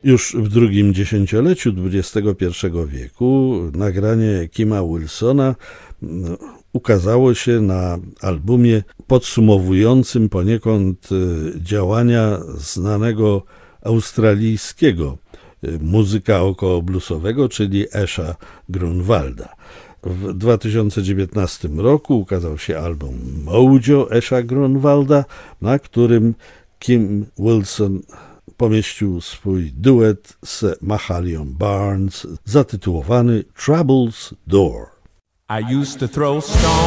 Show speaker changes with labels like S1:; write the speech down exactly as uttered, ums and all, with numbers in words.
S1: Już w drugim dziesięcioleciu dwudziestego pierwszego wieku nagranie Kima Wilsona ukazało się na albumie podsumowującym poniekąd działania znanego australijskiego muzyka okołobluesowego, czyli Asha Grunwalda. W dwa tysiące dziewiętnastym roku ukazał się album Mojo Asha Grunwalda, na którym Kim Wilson pomieścił swój duet z Mahalią Barnes zatytułowany Trouble's Door.
S2: I used to throw stones